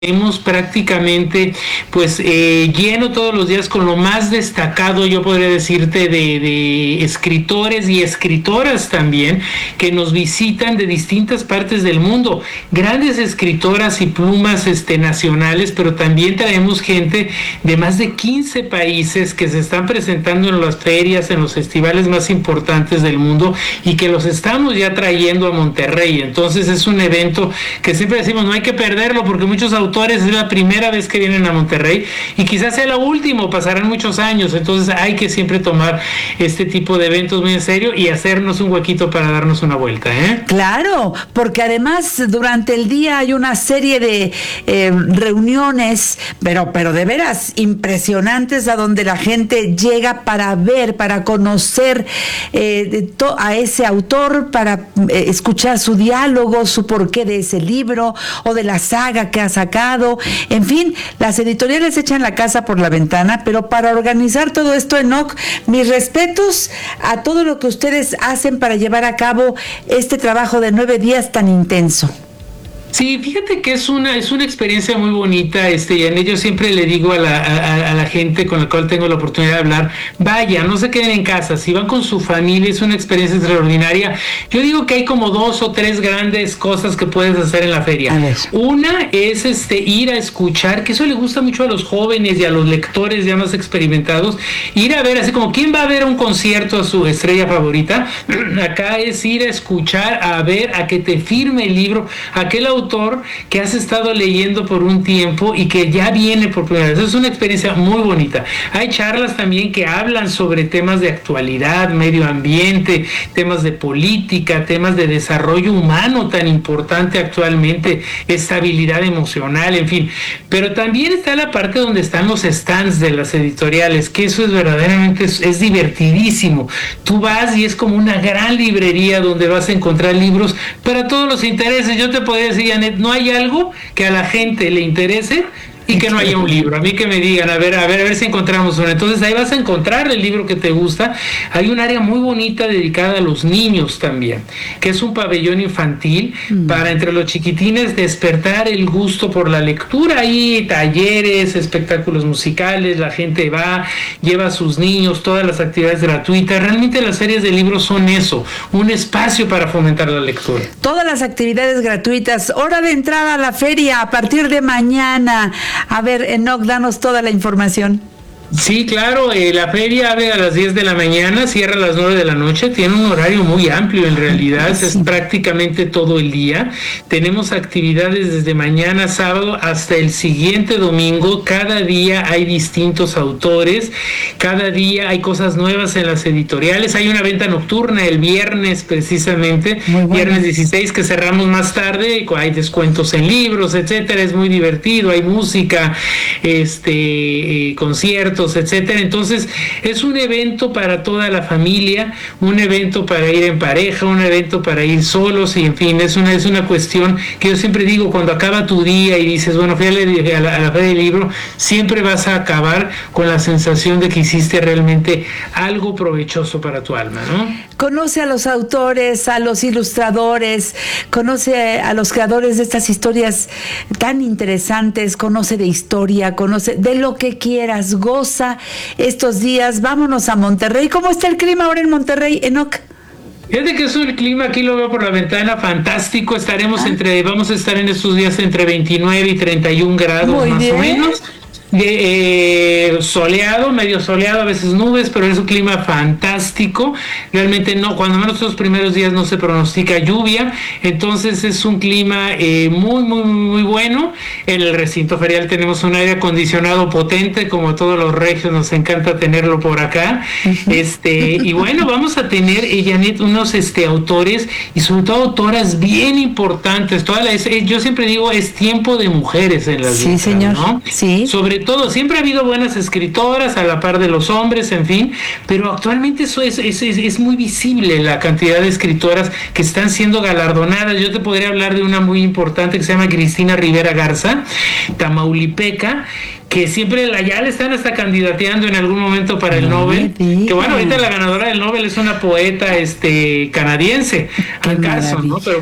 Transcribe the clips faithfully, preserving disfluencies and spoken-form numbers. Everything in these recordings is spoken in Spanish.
Hemos prácticamente pues eh, lleno todos los días con lo más destacado, yo podría decirte, de, de escritores y escritoras también que nos visitan de distintas partes del mundo, grandes escritoras y plumas este, nacionales, pero también traemos gente de más de quince países que se están presentando en las ferias, en los festivales más importantes del mundo y que los estamos ya trayendo a Monterrey. Entonces es un evento que siempre decimos no hay que perderlo porque muchos autores es la primera vez que vienen a Monterrey y quizás sea la última, pasarán muchos años, entonces hay que siempre tomar este tipo de eventos muy en serio y hacernos un huequito para darnos una vuelta, ¿eh? Claro, porque además durante el día hay una serie de eh, reuniones, pero, pero de veras impresionantes, a donde la gente llega para ver, para conocer eh, de to- a ese autor, para eh, escuchar su diálogo, su porqué de ese libro o de la saga que ha sacado. En fin, las editoriales echan la casa por la ventana, pero para organizar todo esto, Enoc, mis respetos a todo lo que ustedes hacen para llevar a cabo este trabajo de nueve días tan intenso. Sí, fíjate que es una es una experiencia muy bonita, este, y en ello siempre le digo a la, a, a la gente con la cual tengo la oportunidad de hablar, vaya, no se queden en casa, si van con su familia es una experiencia extraordinaria. Yo digo que hay como dos o tres grandes cosas que puedes hacer en la feria. Una es este ir a escuchar, que eso le gusta mucho a los jóvenes y a los lectores ya más experimentados, ir a ver, así como ¿quién va a ver un concierto a su estrella favorita? Acá es ir a escuchar, a ver, a que te firme el libro, aquel autor autor que has estado leyendo por un tiempo y que ya viene por primera vez. Es una experiencia muy bonita. Hay charlas también que hablan sobre temas de actualidad, medio ambiente, temas de política, temas de desarrollo humano tan importante actualmente, estabilidad emocional, en fin. Pero también está la parte donde están los stands de las editoriales, que eso es verdaderamente, es, es divertidísimo. Tú vas y es como una gran librería donde vas a encontrar libros para todos los intereses. Yo te podría decir, no hay algo que a la gente le interese y que no haya un libro. A mí que me digan, a ver, a ver, a ver si encontramos uno. Entonces ahí vas a encontrar el libro que te gusta. Hay un área muy bonita dedicada a los niños también, que es un pabellón infantil mm. para entre los chiquitines despertar el gusto por la lectura. Hay talleres, espectáculos musicales, la gente va, lleva a sus niños, todas las actividades gratuitas. Realmente las ferias de libros son eso, un espacio para fomentar la lectura. Todas las actividades gratuitas, hora de entrada a la feria a partir de mañana. A ver, Enoc, danos toda la información. Sí, claro, eh, la feria abre a las diez de la mañana, cierra a las nueve de la noche, tiene un horario muy amplio en realidad, sí. Es prácticamente todo el día. Tenemos actividades desde mañana sábado hasta el siguiente domingo, cada día hay distintos autores, cada día hay cosas nuevas en las editoriales, hay una venta nocturna el viernes precisamente, bueno. viernes dieciséis que cerramos más tarde, hay descuentos en libros, etcétera, es muy divertido, hay música, este, eh, conciertos, etcétera. Entonces es un evento para toda la familia, un evento para ir en pareja, un evento para ir solos y en fin, es una es una cuestión que yo siempre digo, cuando acaba tu día y dices, bueno, fui a la, a la, a la feria del libro, siempre vas a acabar con la sensación de que hiciste realmente algo provechoso para tu alma, ¿no? Conoce a los autores, a los ilustradores, conoce a los creadores de estas historias tan interesantes, conoce de historia, conoce de lo que quieras, goza estos días. Vámonos a Monterrey. ¿Cómo está el clima ahora en Monterrey, Enoc? Fíjate que eso, el clima aquí lo veo por la ventana, fantástico. Estaremos ah. entre, vamos a estar en estos días entre veintinueve y treinta y un grados Muy más bien. o menos. De, eh, soleado, medio soleado, a veces nubes, pero es un clima fantástico. Realmente no, cuando menos los primeros días no se pronostica lluvia, entonces es un clima eh, muy, muy, muy bueno. En el recinto ferial tenemos un aire acondicionado potente, como todos los regios, nos encanta tenerlo por acá. Uh-huh. Este, y bueno, vamos a tener, eh, Janet, unos este, autores y sobre todo autoras bien importantes. Toda la, es, yo siempre digo, es tiempo de mujeres en las Sí, letras, señor. ¿no? Sí. Sobre todo, siempre ha habido buenas escritoras a la par de los hombres, en fin, pero actualmente eso es, es, es, es muy visible la cantidad de escritoras que están siendo galardonadas. Yo te podría hablar de una muy importante que se llama Cristina Rivera Garza, tamaulipeca, que siempre la, ya le están hasta candidateando en algún momento para el no Nobel, que bueno, ahorita la ganadora del Nobel es una poeta este canadiense, al caso, ¿no? Pero bueno,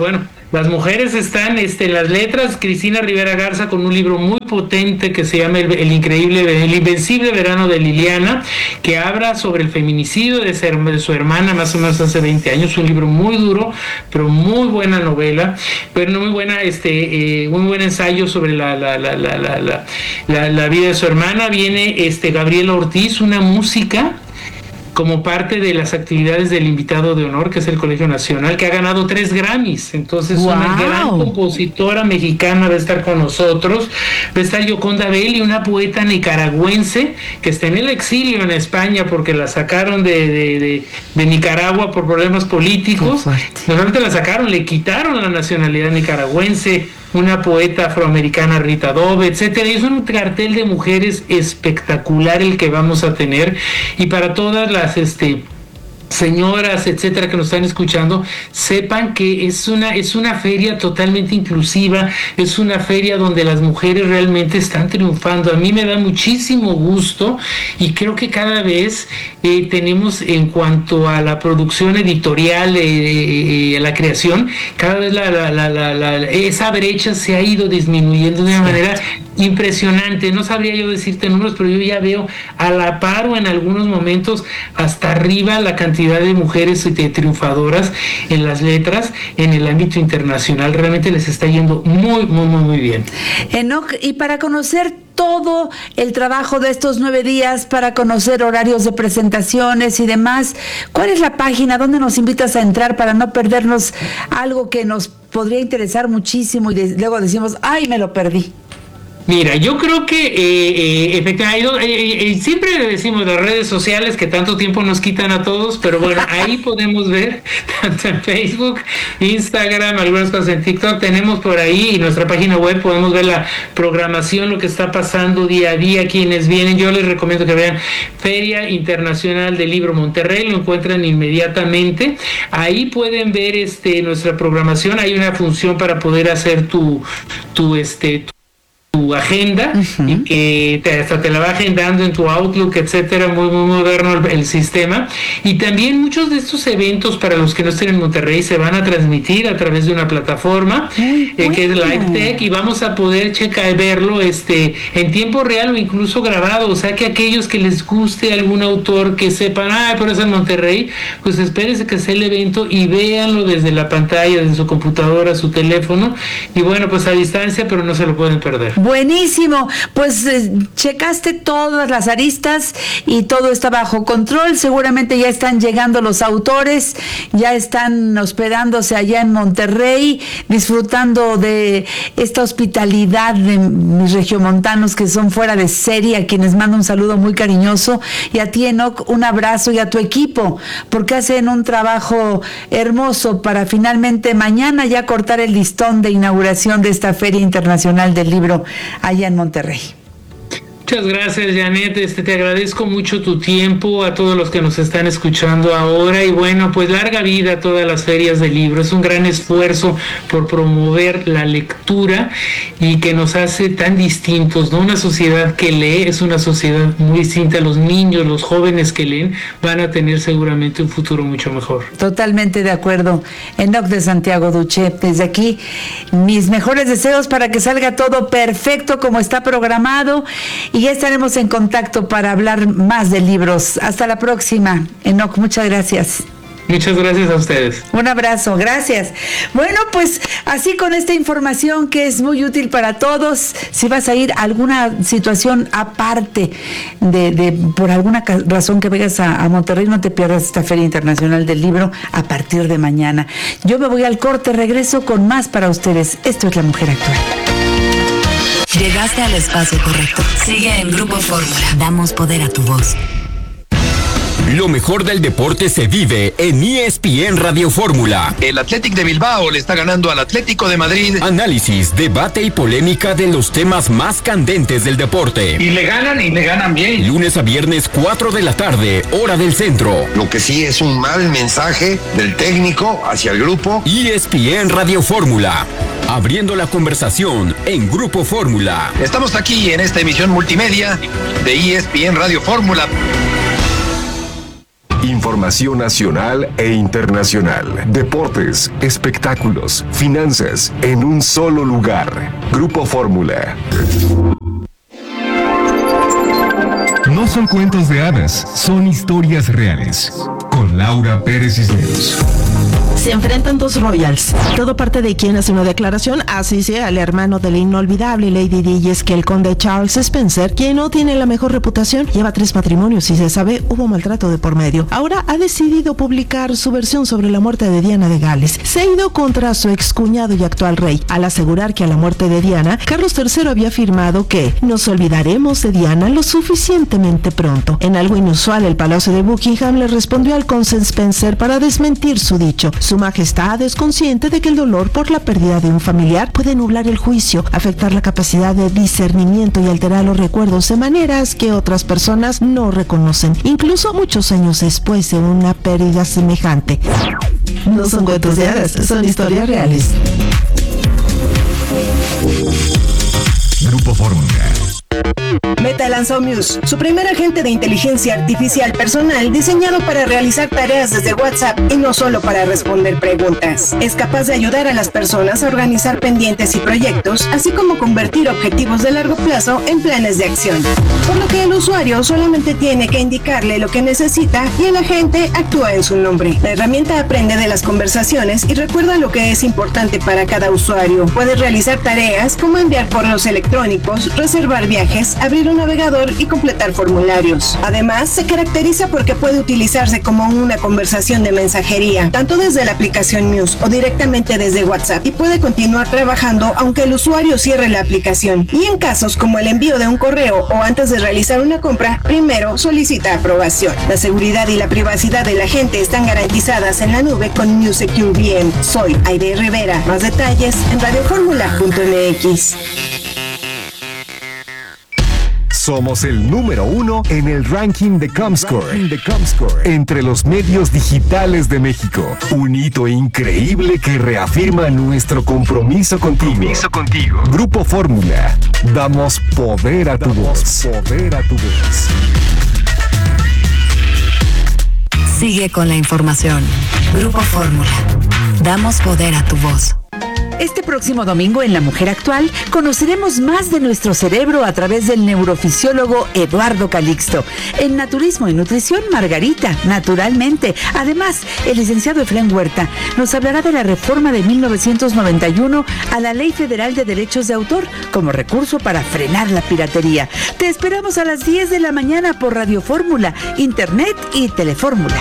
Las mujeres están este, en las letras. Cristina Rivera Garza con un libro muy potente que se llama El, el increíble, el invencible verano de Liliana, que habla sobre el feminicidio de, ser, de su hermana más o menos hace veinte años. Un libro muy duro, pero muy buena novela, pero muy buena, este, eh, muy buen ensayo sobre la, la, la, la, la, la, la, la vida de su hermana. Viene este, Gabriela Ortiz, una música como parte de las actividades del invitado de honor, que es el Colegio Nacional, que ha ganado tres Grammys. Entonces, wow. Una gran compositora mexicana va a estar con nosotros. Va a estar Yoconda Belli, una poeta nicaragüense que está en el exilio en España porque la sacaron de, de, de, de Nicaragua por problemas políticos. Normalmente la sacaron, le quitaron la nacionalidad nicaragüense. Una poeta afroamericana, Rita Dove, etcétera. Y es un cartel de mujeres espectacular el que vamos a tener. Y para todas las este señoras, etcétera, que nos están escuchando, sepan que es una es una feria totalmente inclusiva, es una feria donde las mujeres realmente están triunfando. A mí me da muchísimo gusto y creo que cada vez eh, tenemos, en cuanto a la producción editorial, eh, eh, la creación, cada vez la, la, la, la, la, esa brecha se ha ido disminuyendo de una manera impresionante. No sabría yo decirte números, pero yo ya veo a la par o en algunos momentos hasta arriba la cantidad de mujeres de triunfadoras en las letras en el ámbito internacional. Realmente les está yendo muy, muy, muy, muy bien. Enoc, y para conocer todo el trabajo de estos nueve días, para conocer horarios de presentaciones y demás, ¿cuál es la página? ¿Dónde nos invitas a entrar para no perdernos algo que nos podría interesar muchísimo y de, luego decimos, ay, me lo perdí? Mira, yo creo que eh, eh, efectivamente, eh, eh, siempre le decimos las redes sociales que tanto tiempo nos quitan a todos, pero bueno, ahí podemos ver, tanto en Facebook, Instagram, algunas cosas en TikTok, tenemos por ahí, y nuestra página web podemos ver la programación, lo que está pasando día a día, quienes vienen. Yo les recomiendo que vean Feria Internacional del Libro Monterrey, lo encuentran inmediatamente. Ahí pueden ver este nuestra programación, hay una función para poder hacer tu, tu este tu tu agenda, uh-huh. y que te, hasta te la va agendando en tu Outlook, etcétera, muy muy moderno el, el sistema. Y también muchos de estos eventos, para los que no estén en Monterrey, se van a transmitir a través de una plataforma eh, bueno. que es LiveTech, y vamos a poder checar, verlo este en tiempo real o incluso grabado. O sea que aquellos que les guste algún autor, que sepan, ah, pero es en Monterrey, pues espérense que sea el evento y véanlo desde la pantalla, desde su computadora, su teléfono, y bueno, pues a distancia, pero no se lo pueden perder. Buenísimo, pues eh, checaste todas las aristas y todo está bajo control. Seguramente ya están llegando los autores, ya están hospedándose allá en Monterrey, disfrutando de esta hospitalidad de mis regiomontanos que son fuera de serie, a quienes mando un saludo muy cariñoso, y a ti, Enoc, un abrazo, y a tu equipo, porque hacen un trabajo hermoso para finalmente mañana ya cortar el listón de inauguración de esta Feria Internacional del Libro allá en Monterrey. Muchas gracias, Janet. Este, te agradezco mucho tu tiempo, a todos los que nos están escuchando ahora, y bueno, pues larga vida a todas las ferias de libro. Es un gran esfuerzo por promover la lectura y que nos hace tan distintos, ¿no? Una sociedad que lee es una sociedad muy distinta. Los niños, los jóvenes que leen van a tener seguramente un futuro mucho mejor. Totalmente de acuerdo. Enoc de Santiago Duché, desde aquí, mis mejores deseos para que salga todo perfecto como está programado. Y ya estaremos en contacto para hablar más de libros. Hasta la próxima. Enoc, muchas gracias. Muchas gracias a ustedes. Un abrazo, gracias. Bueno, pues así con esta información que es muy útil para todos. Si vas a ir a alguna situación aparte de, de por alguna razón que vengas a, a Monterrey, no te pierdas esta Feria Internacional del Libro a partir de mañana. Yo me voy al corte, regreso con más para ustedes. Esto es La Mujer Actual. Llegaste al espacio correcto. Sigue en Grupo Fórmula. Damos poder a tu voz. Lo mejor del deporte se vive en E S P N Radio Fórmula. El Athletic de Bilbao le está ganando al Atlético de Madrid. Análisis, debate y polémica de los temas más candentes del deporte. Y le ganan y le ganan bien. Lunes a viernes, cuatro de la tarde, hora del centro. Lo que sí es un mal mensaje del técnico hacia el grupo. E S P N Radio Fórmula. Abriendo la conversación en Grupo Fórmula. Estamos aquí en esta emisión multimedia de E S P N Radio Fórmula. Información nacional e internacional. Deportes, espectáculos, finanzas, en un solo lugar. Grupo Fórmula. No son cuentos de hadas, son historias reales. Con Laura Pérez Cisneros. Se enfrentan dos royals. Todo parte de quien hace una declaración, así sea el hermano de la inolvidable Lady Di, y es que el conde Charles Spencer, quien no tiene la mejor reputación, lleva tres matrimonios y se sabe hubo maltrato de por medio. Ahora ha decidido publicar su versión sobre la muerte de Diana de Gales. Se ha ido contra su excuñado y actual rey, al asegurar que a la muerte de Diana, Carlos tercero había afirmado que nos olvidaremos de Diana lo suficientemente pronto. En algo inusual, el Palacio de Buckingham le respondió al conde Spencer para desmentir su dicho. Su majestad es consciente de que el dolor por la pérdida de un familiar puede nublar el juicio, afectar la capacidad de discernimiento y alterar los recuerdos de maneras que otras personas no reconocen, incluso muchos años después de una pérdida semejante. No son cuentos de hadas, son historias reales. Grupo Fórmula. Meta lanzó Muse, su primer agente de inteligencia artificial personal diseñado para realizar tareas desde WhatsApp y no solo para responder preguntas. Es capaz de ayudar a las personas a organizar pendientes y proyectos, así como convertir objetivos de largo plazo en planes de acción. Por lo que el usuario solamente tiene que indicarle lo que necesita y el agente actúa en su nombre. La herramienta aprende de las conversaciones y recuerda lo que es importante para cada usuario. Puede realizar tareas como enviar correos electrónicos, reservar viajes, abrir un navegador y completar formularios. Además, se caracteriza porque puede utilizarse como una conversación de mensajería, tanto desde la aplicación Muse o directamente desde WhatsApp, y puede continuar trabajando aunque el usuario cierre la aplicación. Y en casos como el envío de un correo o antes de realizar una compra, primero solicita aprobación. La seguridad y la privacidad de la gente están garantizadas en la nube con Muse Secure V M. Soy Aide Rivera. Más detalles en radioformula punto m x. Somos el número uno en el ranking de Comscore, de Comscore entre los medios digitales de México. Un hito increíble que reafirma nuestro compromiso contigo. Compromiso contigo. Grupo Fórmula. Damos poder a tu voz. Poder a tu voz. Sigue con la información. Grupo Fórmula. Damos poder a tu voz. Este próximo domingo en La Mujer Actual conoceremos más de nuestro cerebro a través del neurofisiólogo Eduardo Calixto. En Naturismo y Nutrición, Margarita, naturalmente. Además, el licenciado Efraín Huerta nos hablará de la reforma de mil novecientos noventa y uno a la Ley Federal de Derechos de Autor como recurso para frenar la piratería. Te esperamos a las diez de la mañana por Radio Fórmula, Internet y Telefórmula.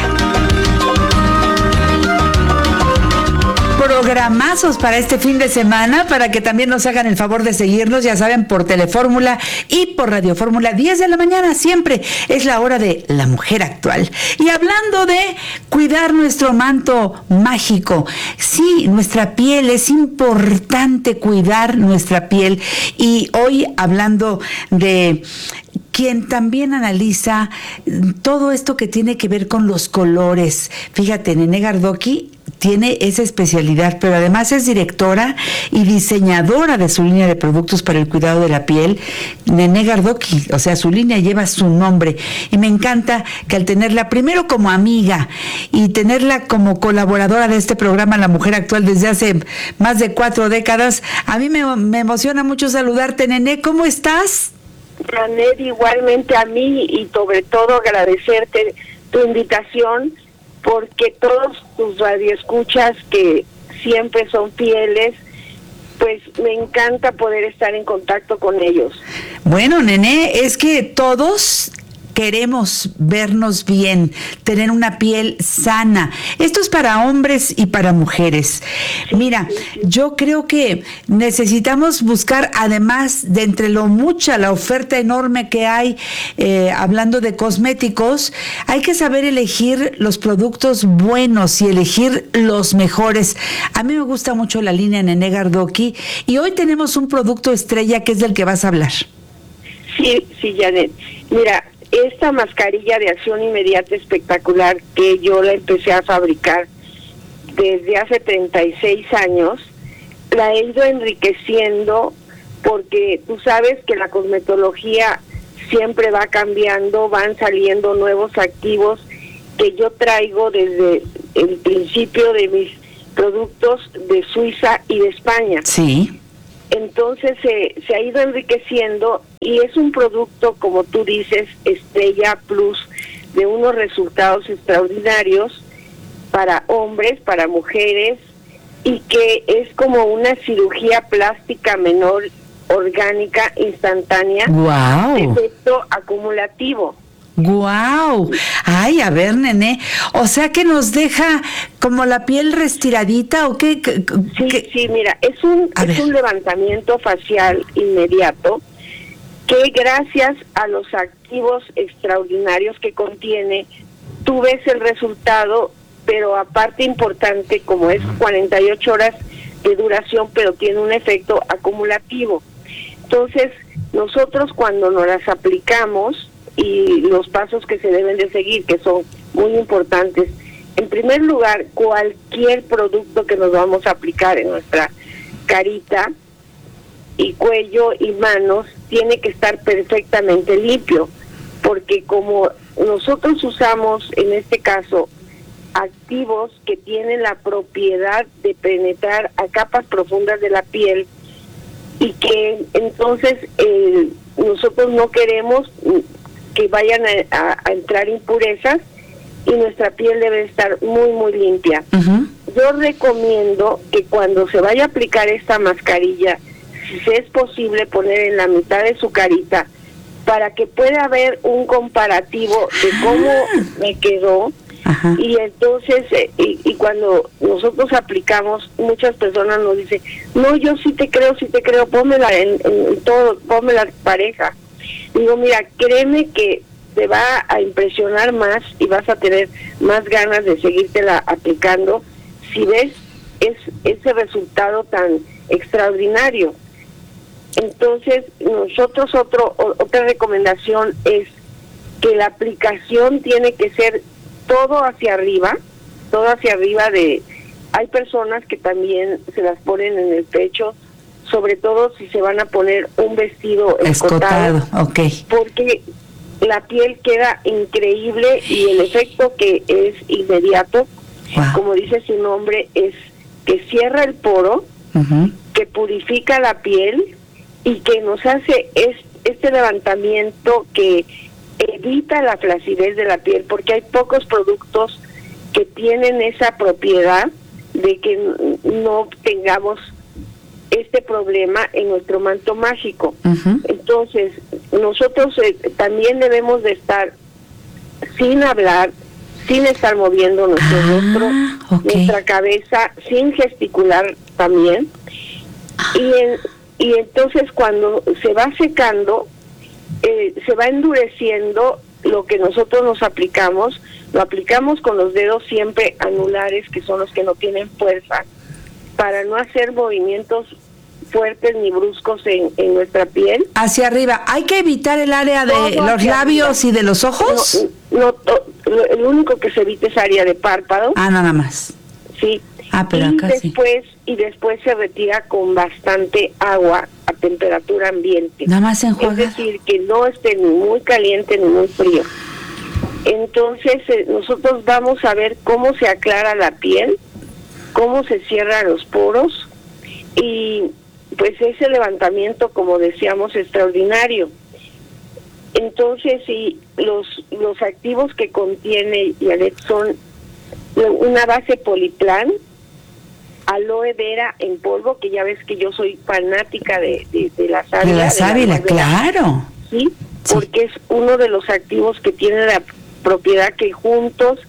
Programazos para este fin de semana, para que también nos hagan el favor de seguirnos, ya saben, por Telefórmula y por Radio Fórmula, diez de la mañana siempre es la hora de La Mujer Actual. Y hablando de cuidar nuestro manto mágico, sí, nuestra piel, es importante cuidar nuestra piel, y hoy hablando de quien también analiza todo esto que tiene que ver con los colores. Fíjate, Nené Gardoqui tiene esa especialidad, pero además es directora y diseñadora de su línea de productos para el cuidado de la piel, Nené Gardoqui, o sea, su línea lleva su nombre, y me encanta que al tenerla primero como amiga y tenerla como colaboradora de este programa La Mujer Actual desde hace más de cuatro décadas, a mí me, me emociona mucho saludarte, Nené. ¿Cómo estás? Janet, igualmente a mí, y sobre todo agradecerte tu invitación, porque todos tus radioescuchas que siempre son fieles, pues me encanta poder estar en contacto con ellos. Bueno, Nené, es que todos queremos vernos bien, tener una piel sana. Esto es para hombres y para mujeres. Mira, yo creo que necesitamos buscar, además de entre lo mucha, la oferta enorme que hay, eh, hablando de cosméticos, hay que saber elegir los productos buenos y elegir los mejores. A mí me gusta mucho la línea Nené Gardoqui, y hoy tenemos un producto estrella que es del que vas a hablar. Sí, sí, Janet. Mira, esta mascarilla de acción inmediata espectacular, que yo la empecé a fabricar desde hace treinta y seis años, la he ido enriqueciendo, porque tú sabes que la cosmetología siempre va cambiando, van saliendo nuevos activos, que yo traigo desde el principio de mis productos de Suiza y de España. Sí. Entonces se, se ha ido enriqueciendo y es un producto, como tú dices, Estrella Plus, de unos resultados extraordinarios para hombres, para mujeres, y que es como una cirugía plástica menor, orgánica, instantánea, ¡guau!, de efecto acumulativo. ¡Guau! Ay, a ver, nene, o sea que nos deja como la piel restiradita, ¿o qué? Sí, ¿Qué? sí, mira, es un A es ver. un levantamiento facial inmediato que gracias a los activos extraordinarios que contiene, tú ves el resultado, pero aparte importante, como es cuarenta y ocho horas de duración, pero tiene un efecto acumulativo. Entonces, nosotros cuando nos las aplicamos, y los pasos que se deben de seguir, que son muy importantes. En primer lugar, cualquier producto que nos vamos a aplicar en nuestra carita y cuello y manos tiene que estar perfectamente limpio, porque como nosotros usamos en este caso activos que tienen la propiedad de penetrar a capas profundas de la piel, y que entonces eh, nosotros no queremos que vayan a, a, a entrar impurezas, y nuestra piel debe estar muy muy limpia. Uh-huh. Yo recomiendo que cuando se vaya a aplicar esta mascarilla, si es posible, poner en la mitad de su carita para que pueda haber un comparativo de cómo me quedó. Ajá. Y entonces, eh, y, y cuando nosotros aplicamos, muchas personas nos dicen, no, yo sí te creo, sí te creo, pónmela en, en todo, pónmela pareja. Digo, mira, créeme que te va a impresionar más y vas a tener más ganas de seguírtela aplicando si ves es, ese resultado tan extraordinario. Entonces, nosotros otro otra recomendación es que la aplicación tiene que ser todo hacia arriba, todo hacia arriba de... Hay personas que también se las ponen en el pecho, sobre todo si se van a poner un vestido escotado, escotado, okay, porque la piel queda increíble y el efecto que es inmediato, wow, como dice su nombre, es que cierra el poro, uh-huh, que purifica la piel y que nos hace es, este levantamiento que evita la flacidez de la piel, porque hay pocos productos que tienen esa propiedad de que no tengamos este problema en nuestro manto mágico. Uh-huh. Entonces, nosotros eh, también debemos de estar sin hablar, sin estar moviendo nuestro ah, rostro, okay, nuestra cabeza, sin gesticular también. Y, en, y entonces cuando se va secando, eh, se va endureciendo lo que nosotros nos aplicamos, lo aplicamos con los dedos siempre anulares, que son los que no tienen fuerza, para no hacer movimientos fuertes ni bruscos en, en nuestra piel. Hacia arriba. ¿Hay que evitar el área de Todo los labios arriba. Y de los ojos? No, no to, lo, el único que se evita es área de párpado. Ah, nada más. Sí. Ah, pero y acá después, sí. Y después se retira con bastante agua a temperatura ambiente. Nada más enjuagar. Es decir, que no esté ni muy caliente ni muy frío. Entonces, eh, nosotros vamos a ver cómo se aclara la piel, cómo se cierran los poros, y pues ese levantamiento, como decíamos, extraordinario. Entonces, sí, los los activos que contiene Janet son una base Poliplan, aloe vera en polvo, que ya ves que yo soy fanática de, de, de la sábila. De la sábila, claro. ¿Sí? Sí, porque es uno de los activos que tiene la propiedad que juntos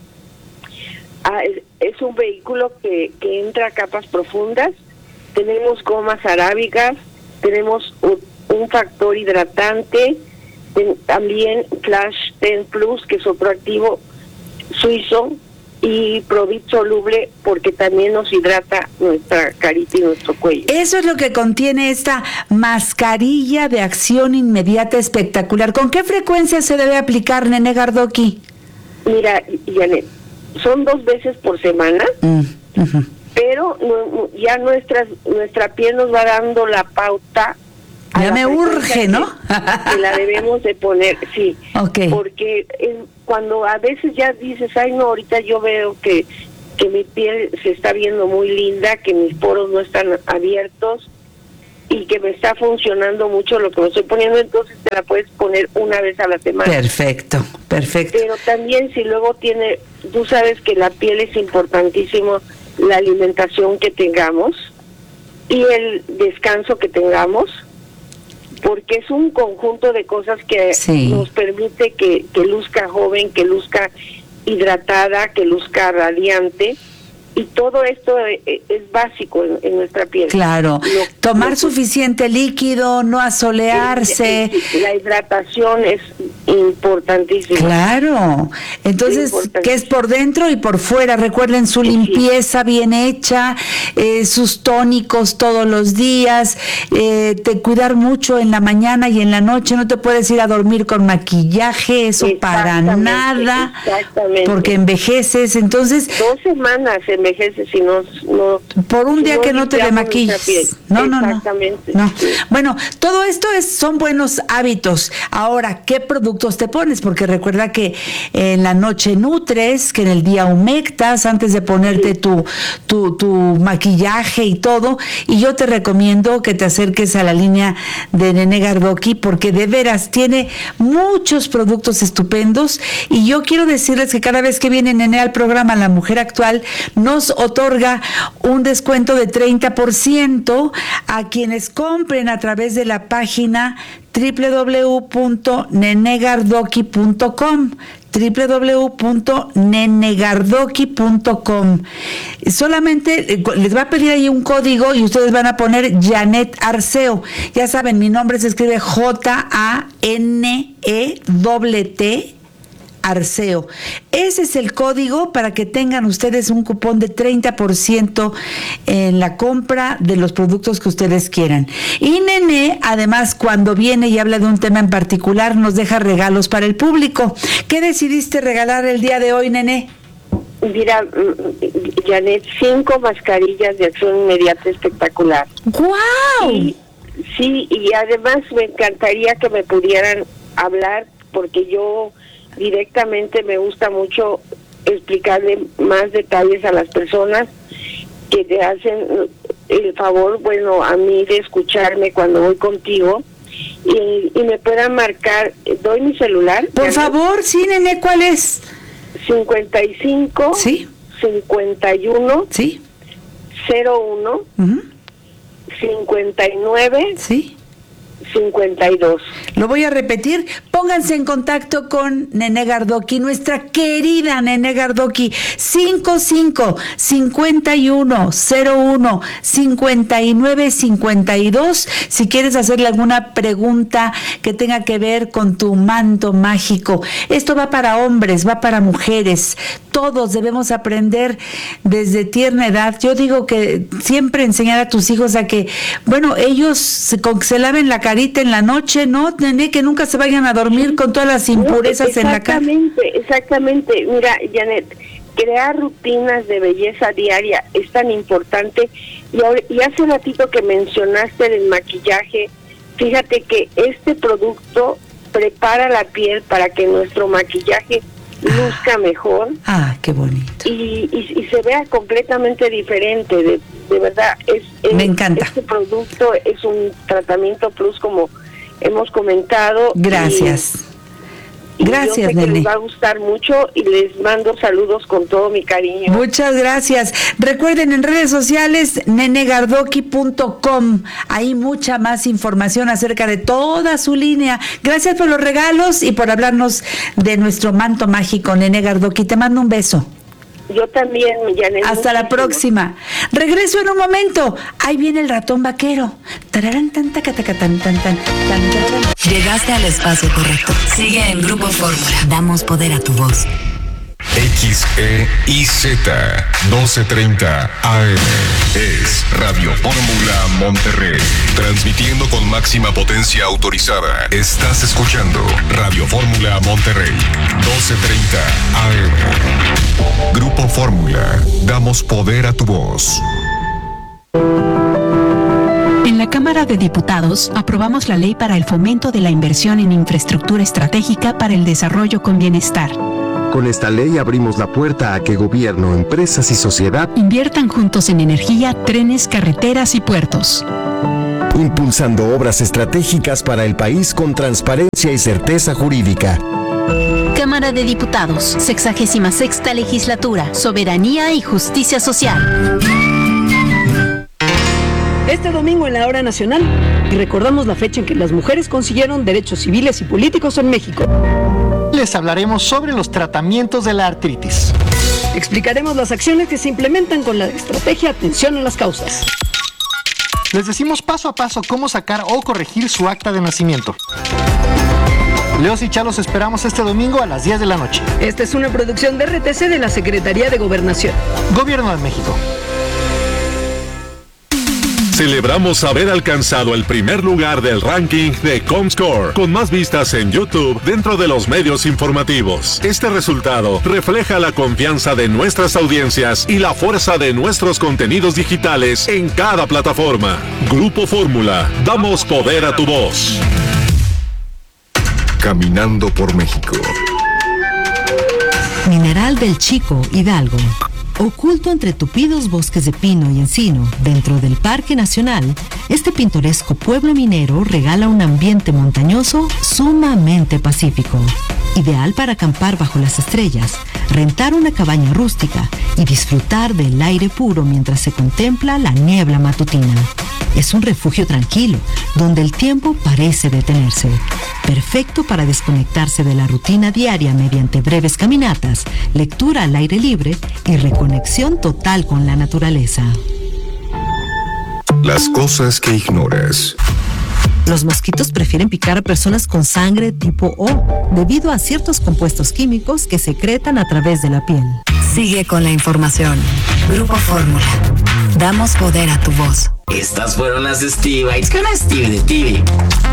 ah, es, es un vehículo que, que entra a capas profundas. Tenemos gomas arábicas, tenemos un, un factor hidratante, ten, también Flash diez Plus, que es otro activo suizo, y Provit soluble, porque también nos hidrata nuestra carita y nuestro cuello. Eso es lo que contiene esta mascarilla de acción inmediata espectacular. ¿Con qué frecuencia se debe aplicar, Nene Gardoqui? Mira, Janet, son dos veces por semana, mm, uh-huh, pero no, ya nuestras, nuestra piel nos va dando la pauta. Ya me urge, ¿no? Que, que la debemos de poner, sí, okay, porque es cuando a veces ya dices, ay no, ahorita yo veo que, que mi piel se está viendo muy linda, que mis poros no están abiertos y que me está funcionando mucho lo que me estoy poniendo, entonces te la puedes poner una vez a la semana. Perfecto, perfecto. Pero también si luego tiene, tú sabes que la piel es importantísimo, la alimentación que tengamos y el descanso que tengamos, porque es un conjunto de cosas que sí. nos permite que, que luzca joven, que luzca hidratada, que luzca radiante, y todo esto es, es básico en, en nuestra piel. Claro, lo, tomar lo, suficiente líquido, no asolearse. La hidratación es importantísima. Claro, entonces, que es por dentro y por fuera. Recuerden su sí, limpieza sí. bien hecha, eh, sus tónicos todos los días, eh, te cuidar mucho en la mañana y en la noche. No te puedes ir a dormir con maquillaje, eso para nada, porque envejeces. Entonces, dos semanas envejeces si no, no por un si día no que no te demaquilles. No, no, no. no. Sí. Bueno, todo esto es, son buenos hábitos. Ahora, ¿qué productos te pones? Porque recuerda que en la noche nutres, que en el día humectas antes de ponerte sí. tu, tu, tu maquillaje y todo. Y yo te recomiendo que te acerques a la línea de Nene Gardoqui, porque de veras tiene muchos productos estupendos. Y yo quiero decirles que cada vez que viene Nene al programa La Mujer Actual, nos otorga un descuento de treinta por ciento a quienes compren a través de la página doble u doble u doble u punto nene gardoqui punto com doble u doble u doble u punto nene gardoqui punto com. Solamente les va a pedir ahí un código y ustedes van a poner Janet Arceo. Ya saben, mi nombre se escribe J A N E T T Arceo. Ese es el código para que tengan ustedes un cupón de treinta por ciento en la compra de los productos que ustedes quieran. Y Nene, además, cuando viene y habla de un tema en particular, nos deja regalos para el público. ¿Qué decidiste regalar el día de hoy, Nene? Mira, Janet, cinco mascarillas de acción inmediata espectacular. ¡Guau! Y, sí, y además me encantaría que me pudieran hablar, porque yo directamente me gusta mucho explicarle más detalles a las personas que te hacen el favor, bueno, a mí de escucharme cuando voy contigo y, y me puedan marcar. Doy mi celular. Por favor, sí, Nene, ¿cuál es? cincuenta y cinco, sí, cincuenta y uno, sí, cero uno, uh-huh. cincuenta y nueve, sí, cincuenta y dos. Lo voy a repetir. Pónganse en contacto con Nene Gardoqui, nuestra querida Nene Gardoqui. cincuenta y cinco, cincuenta y uno, cero uno, cincuenta y nueve, cincuenta y dos. Si quieres hacerle alguna pregunta que tenga que ver con tu manto mágico. Esto va para hombres, va para mujeres. Todos debemos aprender desde tierna edad. Yo digo que siempre enseñar a tus hijos a que, bueno, ellos se, con que se laven la carita en la noche, ¿no? Nene, que nunca se vayan a dormir con todas las impurezas en la cara. Exactamente, exactamente. Mira, Janet, crear rutinas de belleza diaria es tan importante. Y, ahora, y hace ratito que mencionaste el maquillaje, fíjate que este producto prepara la piel para que nuestro maquillaje luzca mejor. Ah, qué bonito. Y, y, y se vea completamente diferente. De, de verdad, es, es me encanta. Este producto es un tratamiento plus, como hemos comentado. Gracias. Y, gracias, y yo sé Nene. que les va a gustar mucho y les mando saludos con todo mi cariño. Muchas gracias. Recuerden, en redes sociales, nene gardoqui punto com. Hay mucha más información acerca de toda su línea. Gracias por los regalos y por hablarnos de nuestro manto mágico, Nene Gardoqui. Te mando un beso. Yo también, Janet. Hasta la próxima. Regreso en un momento. Ahí viene el ratón vaquero. Tararán, tan, taca, taca, tan, tan, tan, tan, Llegaste al espacio correcto. Sigue en Grupo Fórmula. Damos poder a tu voz. X E I Z doce treinta A M es Radio Fórmula Monterrey, transmitiendo con máxima potencia autorizada. Estás escuchando Radio Fórmula Monterrey, doce treinta A M. Grupo Fórmula, damos poder a tu voz. En la Cámara de Diputados aprobamos la ley para el fomento de la inversión en infraestructura estratégica para el desarrollo con bienestar. Con esta ley abrimos la puerta a que gobierno, empresas y sociedad inviertan juntos en energía, trenes, carreteras y puertos, impulsando obras estratégicas para el país con transparencia y certeza jurídica. Cámara de Diputados, sexagésima sexta legislatura, soberanía y justicia social. Este domingo en la Hora Nacional, y recordamos la fecha en que las mujeres consiguieron derechos civiles y políticos en México. Les hablaremos sobre los tratamientos de la artritis. Explicaremos las acciones que se implementan con la estrategia Atención a las Causas. Les decimos paso a paso cómo sacar o corregir su acta de nacimiento. Leos y Chalos esperamos este domingo a las diez de la noche. Esta es una producción de R T C de la Secretaría de Gobernación. Gobierno de México. Celebramos haber alcanzado el primer lugar del ranking de Comscore, con más vistas en YouTube dentro de los medios informativos. Este resultado refleja la confianza de nuestras audiencias y la fuerza de nuestros contenidos digitales en cada plataforma. Grupo Fórmula, damos poder a tu voz. Caminando por México. Mineral del Chico, Hidalgo. Oculto entre tupidos bosques de pino y encino, dentro del Parque Nacional, este pintoresco pueblo minero regala un ambiente montañoso sumamente pacífico. Ideal para acampar bajo las estrellas, rentar una cabaña rústica y disfrutar del aire puro mientras se contempla la niebla matutina. Es un refugio tranquilo, donde el tiempo parece detenerse. Perfecto para desconectarse de la rutina diaria mediante breves caminatas, lectura al aire libre y reconexión total con la naturaleza. Las cosas que ignoras. Los mosquitos prefieren picar a personas con sangre tipo O, debido a ciertos compuestos químicos que secretan a través de la piel. Sigue con la información. Grupo Fórmula. Damos poder a tu voz. Estas fueron las de Steve Bites con Steve de T V.